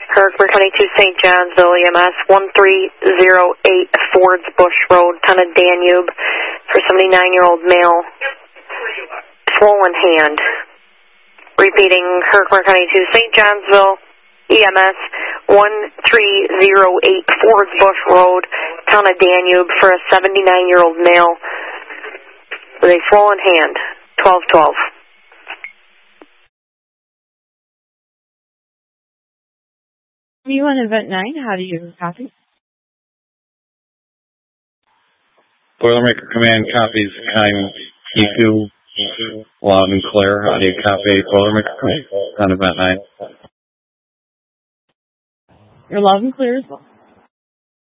Harrisburg County 2 St. Johnsville, EMS 1308 Fords Bush Road, Town of Danube, for 79-year-old male, swollen hand. Repeating, Harrisburg County 2 St. Johnsville, EMS 1308 Fords Bush Road, Town of Danube, for a 79-year-old male with a swollen hand, 1212. You on event 9, how do you copy? Boilermaker Command copies time EQ loud and clear. How do you copy Boilermaker Command on event 9? You're loud and clear as well.